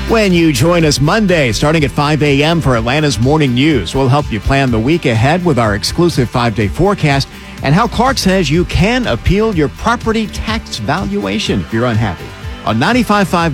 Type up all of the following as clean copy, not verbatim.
When you join us Monday, starting at 5 a.m. for Atlanta's Morning News, we'll help you plan the week ahead with our exclusive 5-day forecast and how Clark says you can appeal your property tax valuation if you're unhappy. On 95.5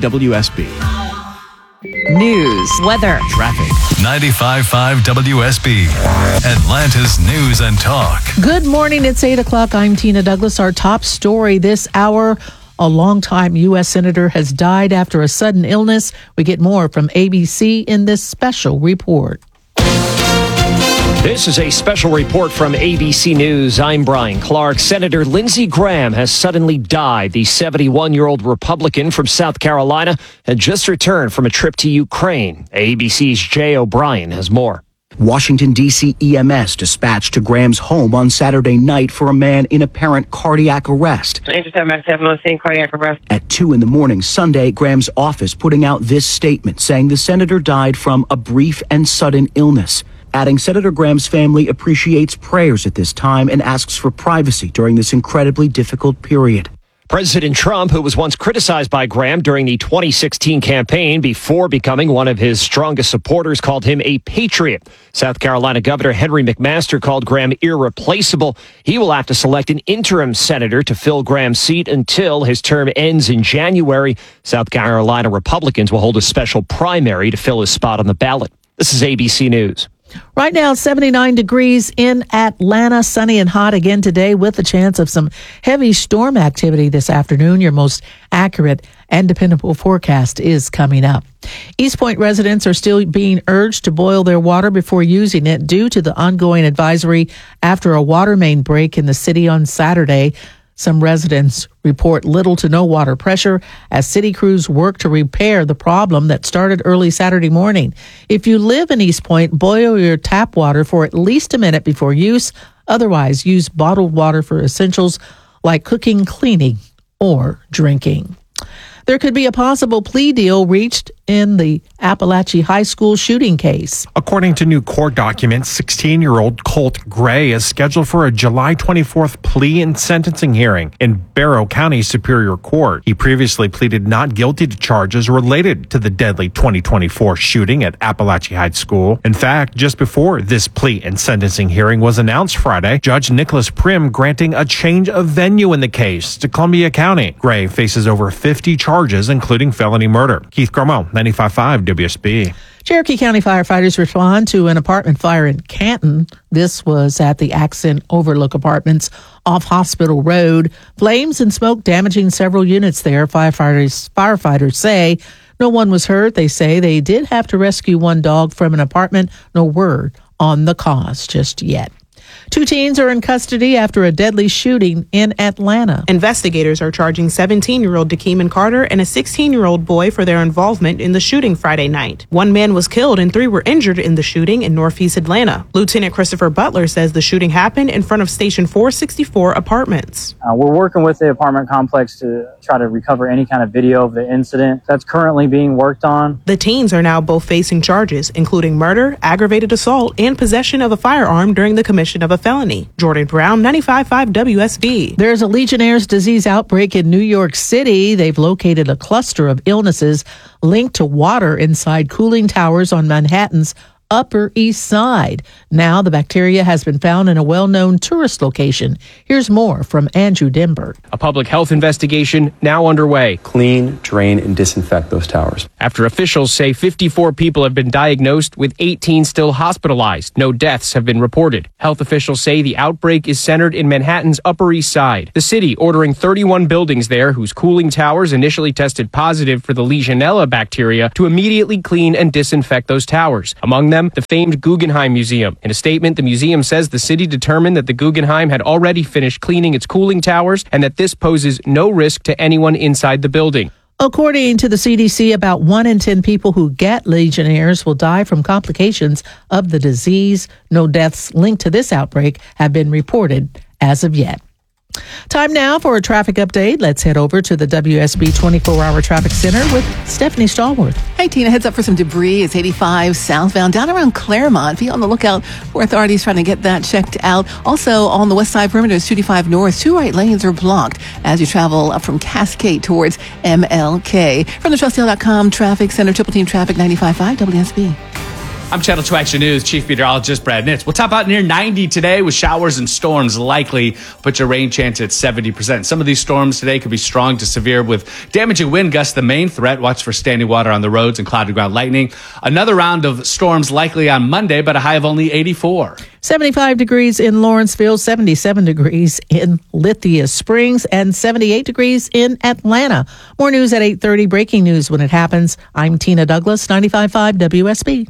WSB. News, weather, traffic. 95.5 WSB, Atlanta's News and Talk. Good morning. It's 8 o'clock. I'm Tina Douglas. Our top story this hour. A longtime U.S. Senator has died after a sudden illness. We get more from ABC in this special report. This is a special report from ABC News. I'm Brian Clark. Senator Lindsey Graham has suddenly died. The 71-year-old Republican from South Carolina had just returned from a trip to Ukraine. ABC's Jay O'Brien has more. Washington, D.C. EMS dispatched to Graham's home on Saturday night for a man in apparent cardiac arrest. Cardiac arrest. At 2 a.m. Sunday, Graham's office putting out this statement saying the senator died from a brief and sudden illness, adding Senator Graham's family appreciates prayers at this time and asks for privacy during this incredibly difficult period. President Trump, who was once criticized by Graham during the 2016 campaign before becoming one of his strongest supporters, called him a patriot. South Carolina Governor Henry McMaster called Graham irreplaceable. He will have to select an interim senator to fill Graham's seat until his term ends in January. South Carolina Republicans will hold a special primary to fill his spot on the ballot. This is ABC News. Right now, 79 degrees in Atlanta, sunny and hot again today with a chance of some heavy storm activity this afternoon. Your most accurate and dependable forecast is coming up. East Point residents are still being urged to boil their water before using it due to the ongoing advisory after a water main break in the city on Saturday. Some residents report little to no water pressure as city crews work to repair the problem that started early Saturday morning. If you live in East Point, boil your tap water for at least a minute before use. Otherwise, use bottled water for essentials like cooking, cleaning, or drinking. There could be a possible plea deal reached in the Appalachia High School shooting case. According to new court documents, 16-year-old Colt Gray is scheduled for a July 24th plea and sentencing hearing in Barrow County Superior Court. He previously pleaded not guilty to charges related to the deadly 2024 shooting at Appalachia High School. In fact, just before this plea and sentencing hearing was announced Friday, Judge Nicholas Prim granting a change of venue in the case to Columbia County. Gray faces over 50 charges, including felony murder. Keith Gromo, 95.5 WSB. Cherokee County firefighters respond to an apartment fire in Canton. This was at the Accent Overlook Apartments off Hospital Road. Flames and smoke damaging several units there. Firefighters say no one was hurt. They say they did have to rescue one dog from an apartment. No word on the cause just yet. 2 teens are in custody after a deadly shooting in Atlanta. Investigators are charging 17-year-old Dakeeman Carter and a 16-year-old boy for their involvement in the shooting Friday night. 1 man was killed and 3 were injured in the shooting in Northeast Atlanta. Lieutenant Christopher Butler says the shooting happened in front of Station 464 Apartments. We're working with the apartment complex to try to recover any kind of video of the incident. That's currently being worked on. The teens are now both facing charges, including murder, aggravated assault, and possession of a firearm during the commission of a felony. Jordan Brown, 95.5 WSB. There's a Legionnaire's disease outbreak in New York City. They've located a cluster of illnesses linked to water inside cooling towers on Manhattan's Upper East Side. Now the bacteria has been found in a well-known tourist location. Here's more from Andrew Denberg. A public health investigation now underway. Clean, drain, and disinfect those towers. After officials say 54 people have been diagnosed, with 18 still hospitalized. No deaths have been reported. Health officials say the outbreak is centered in Manhattan's Upper East Side. The city ordering 31 buildings there whose cooling towers initially tested positive for the Legionella bacteria to immediately clean and disinfect those towers. Among them, the famed Guggenheim Museum. In a statement, the museum says the city determined that the Guggenheim had already finished cleaning its cooling towers and that this poses no risk to anyone inside the building. According to the CDC, about 1 in 10 people who get Legionnaires will die from complications of the disease. No deaths linked to this outbreak have been reported as of yet. Time now for a traffic update. Let's head over to the WSB 24-hour traffic center with Stephanie Stallworth. Hey, Tina, heads up for some debris. It's 85 southbound down around Claremont. Be on the lookout for authorities trying to get that checked out. Also, on the west side perimeter, 285 north, 2 right lanes are blocked as you travel up from Cascade towards MLK. From the TrustDale.com Traffic Center, Triple Team Traffic 95.5 WSB. I'm Channel 2 Action News Chief Meteorologist Brad Nitz. We'll top out near 90 today with showers and storms likely. Put your rain chance at 70%. Some of these storms today could be strong to severe with damaging wind gusts. The main threat. Watch for standing water on the roads and clouded ground lightning. Another round of storms likely on Monday, but a high of only 84. 75 degrees in Lawrenceville, 77 degrees in Lithia Springs, and 78 degrees in Atlanta. More news at 8:30. Breaking news when it happens. I'm Tina Douglas, 95.5 WSB.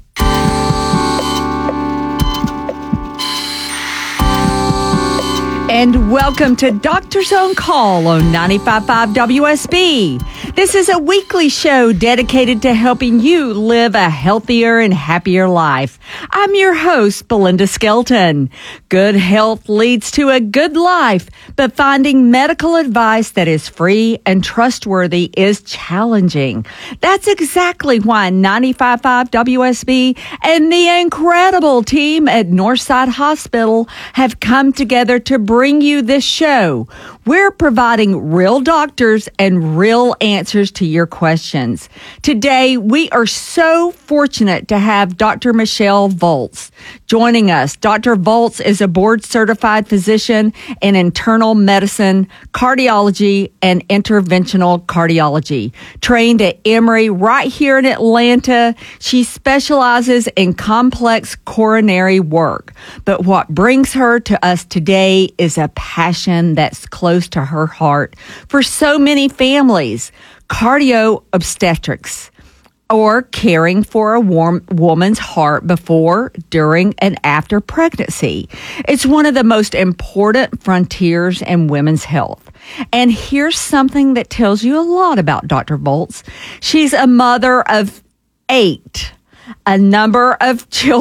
And welcome to Doctor's On Call on 95.5 WSB. This is a weekly show dedicated to helping you live a healthier and happier life. I'm your host, Belinda Skelton. Good health leads to a good life, but finding medical advice that is free and trustworthy is challenging. That's exactly why 95.5 WSB and the incredible team at Northside Hospital have come together to bring you this show. We're providing real doctors and real answers to your questions. Today, we are so fortunate to have Dr. Michelle Volz joining us. Dr. Volz is a board-certified physician in internal medicine, cardiology, and interventional cardiology. Trained at Emory right here in Atlanta, she specializes in complex coronary work. But what brings her to us today is a passion that's close to her heart for so many families: cardio obstetrics, or caring for a woman's heart before, during, and after pregnancy. It's one of the most important frontiers in women's health. And here's something that tells you a lot about Dr. Volz. She's a mother of 8. A number of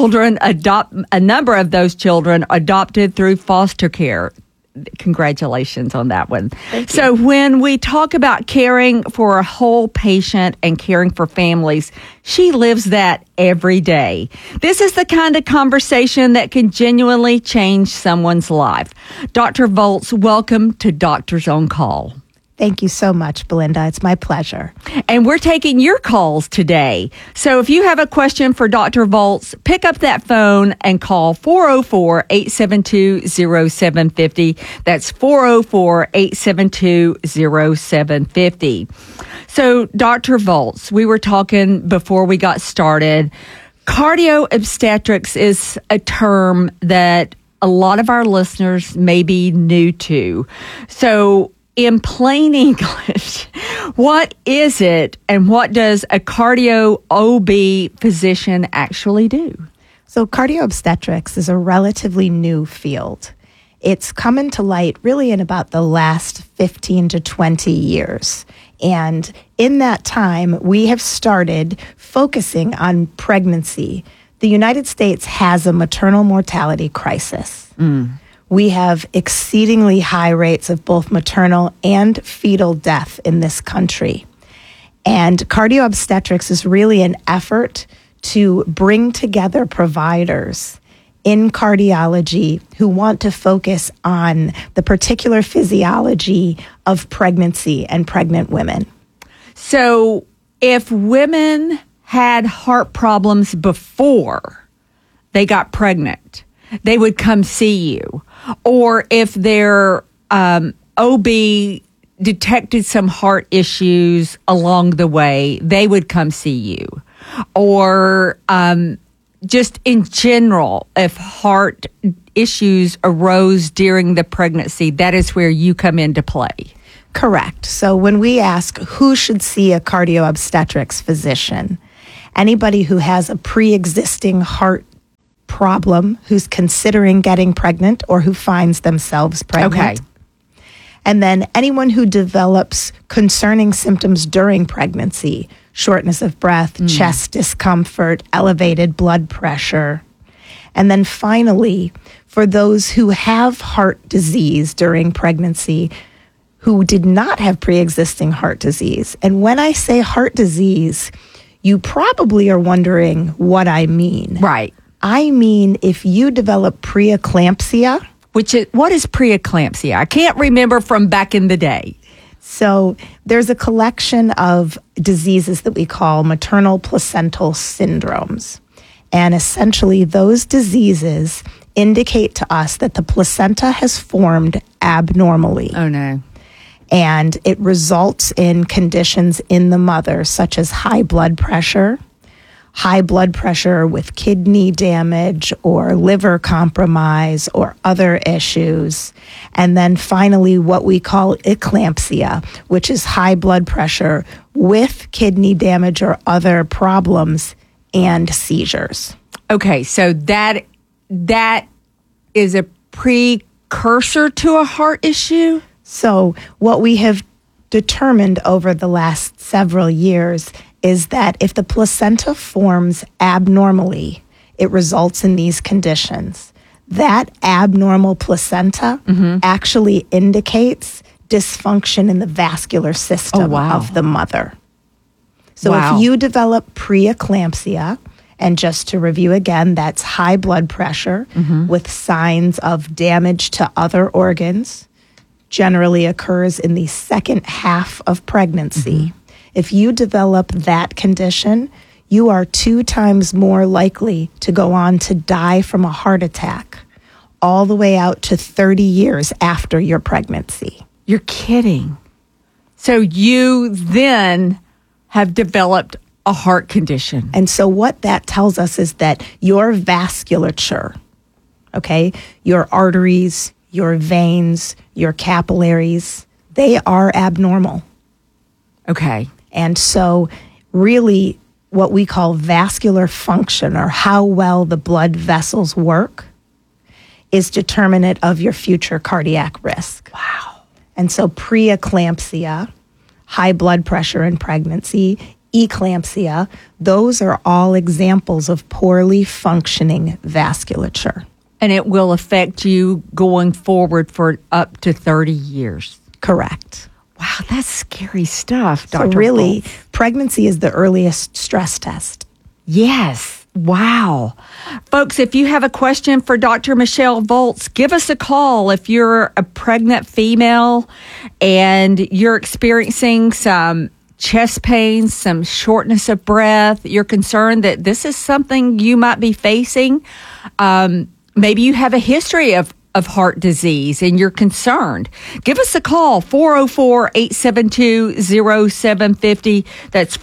those children adopted through foster care. Congratulations on that one. So when we talk about caring for a whole patient and caring for families, she lives that every day. This is the kind of conversation that can genuinely change someone's life. Dr. Volz, welcome to Doctors on Call. Thank you so much, Belinda. It's my pleasure. And we're taking your calls today. So if you have a question for Dr. Volz, pick up that phone and call 404-872-0750. That's 404-872-0750. So, Dr. Volz, we were talking before we got started. Cardio obstetrics is a term that a lot of our listeners may be new to. So, in plain English, what is it and what does a cardio OB physician actually do? So cardio obstetrics is a relatively new field. It's come into light really in about the last 15 to 20 years. And in that time, we have started focusing on pregnancy. The United States has a maternal mortality crisis. We have exceedingly high rates of both maternal and fetal death in this country. And cardio obstetrics is really an effort to bring together providers in cardiology who want to focus on the particular physiology of pregnancy and pregnant women. So if women had heart problems before they got pregnant, they would come see you. Or if their OB detected some heart issues along the way, they would come see you. Or just in general, if heart issues arose during the pregnancy, that is where you come into play. Correct. So when we ask who should see a cardio obstetrics physician, anybody who has a pre-existing heart problem, who's considering getting pregnant or who finds themselves pregnant. Okay. And then anyone who develops concerning symptoms during pregnancy, shortness of breath, chest discomfort, elevated blood pressure. And then finally, for those who have heart disease during pregnancy, who did not have pre-existing heart disease. And when I say heart disease, you probably are wondering what I mean. Right. I mean, if you develop preeclampsia. What is preeclampsia? I can't remember from back in the day. So there's a collection of diseases that we call maternal placental syndromes. And essentially those diseases indicate to us that the placenta has formed abnormally. Oh, no. And it results in conditions in the mother, such as high blood pressure with kidney damage or liver compromise or other issues. And then finally, what we call eclampsia, which is high blood pressure with kidney damage or other problems and seizures. Okay, so that is a precursor to a heart issue? So what we have determined over the last several years is that if the placenta forms abnormally, it results in these conditions. That abnormal placenta actually indicates dysfunction in the vascular system of the mother. So if you develop preeclampsia, and just to review again, that's high blood pressure with signs of damage to other organs, generally occurs in the second half of pregnancy. If you develop that condition, you are 2 times more likely to go on to die from a heart attack all the way out to 30 years after your pregnancy. You're kidding. So you then have developed a heart condition. And so what that tells us is that your vasculature, okay, your arteries, your veins, your capillaries, they are abnormal. Okay. And so really what we call vascular function, or how well the blood vessels work, is determinant of your future cardiac risk. Wow. And so preeclampsia, high blood pressure in pregnancy, eclampsia, those are all examples of poorly functioning vasculature. And it will affect you going forward for up to 30 years. Correct. Wow, that's scary stuff, Dr. So really, Volz. pregnancy is the earliest stress test. Yes. Wow. Folks, if you have a question for Dr. Michelle Volz, give us a call. If you're a pregnant female and you're experiencing some chest pains, some shortness of breath, you're concerned that this is something you might be facing. Maybe you have a history of heart disease and you're concerned. Give us a call, 404-872-0750. That's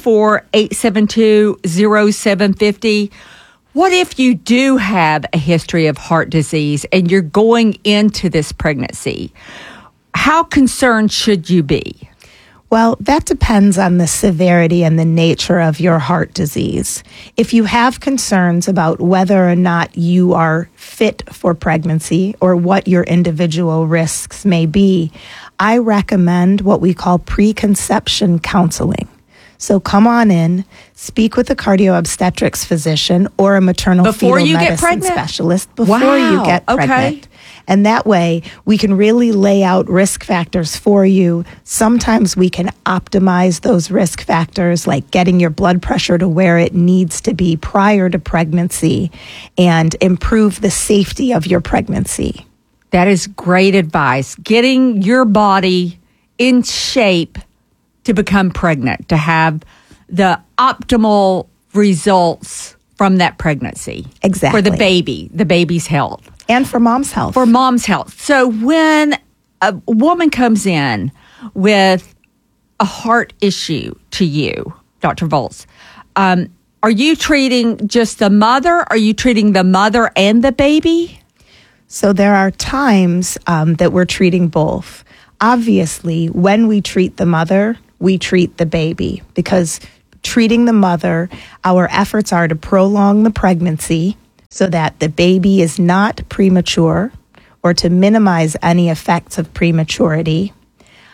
404-872-0750. What if you do have a history of heart disease and you're going into this pregnancy? How concerned should you be? Well, that depends on the severity and the nature of your heart disease. If you have concerns about whether or not you are fit for pregnancy or what your individual risks may be, I recommend what we call preconception counseling. So come on in, speak with a cardio-obstetrics physician or a maternal fetal medicine specialist before you get pregnant. And that way, we can really lay out risk factors for you. Sometimes we can optimize those risk factors, like getting your blood pressure to where it needs to be prior to pregnancy, and improve the safety of your pregnancy. That is great advice. Getting your body in shape to become pregnant, to have the optimal results from that pregnancy. Exactly. For the baby's health. And for mom's health. For mom's health. So when a woman comes in with a heart issue to you, Dr. Volz, are you treating just the mother? Are you treating the mother and the baby? So there are times that we're treating both. Obviously, when we treat the mother, we treat the baby, because treating the mother, our efforts are to prolong the pregnancy so that the baby is not premature, or to minimize any effects of prematurity.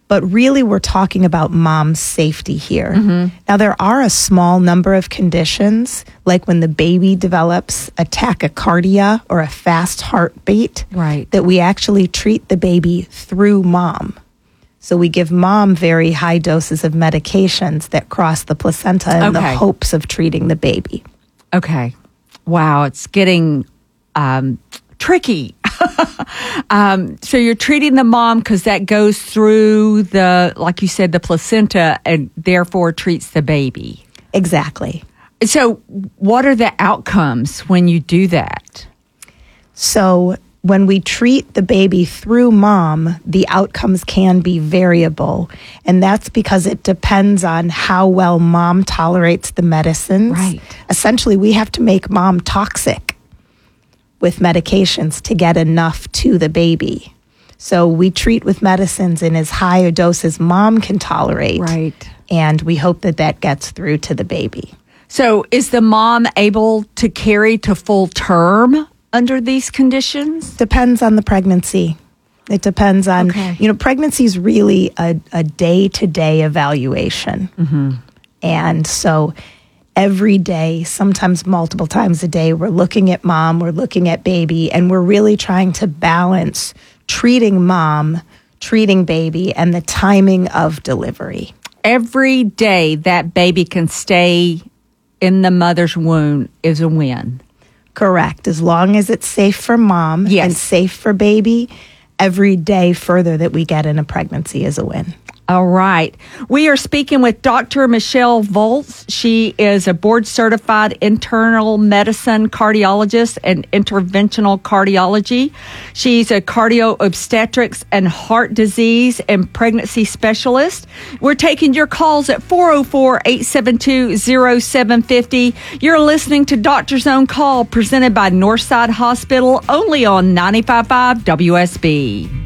But really, we're talking about mom's safety here. Now, there are a small number of conditions, like when the baby develops a tachycardia or a fast heartbeat, that we actually treat the baby through mom. So we give mom very high doses of medications that cross the placenta in the hopes of treating the baby. Okay. Wow, it's getting tricky. So you're treating the mom because that goes through the, like you said, the placenta, and therefore treats the baby. Exactly. So what are the outcomes when you do that? So when we treat the baby through mom, the outcomes can be variable. And that's because it depends on how well mom tolerates the medicines. Right. Essentially, we have to make mom toxic with medications to get enough to the baby. So we treat with medicines in as high a dose as mom can tolerate. Right. And we hope that that gets through to the baby. So is the mom able to carry to full term under these conditions? Depends on the pregnancy. It depends on, pregnancy is really a day-to-day evaluation. And so every day, sometimes multiple times a day, we're looking at mom, we're looking at baby, and we're really trying to balance treating mom, treating baby, and the timing of delivery. Every day that baby can stay in the mother's womb is a win. Correct. As long as it's safe for mom and safe for baby, every day further that we get in a pregnancy is a win. All right. We are speaking with Dr. Michelle Volz. She is a board-certified internal medicine cardiologist and interventional cardiology. She's a cardio-obstetrics and heart disease and pregnancy specialist. We're taking your calls at 404-872-0750. You're listening to Doctor's Own Call, presented by Northside Hospital, only on 95.5 WSB.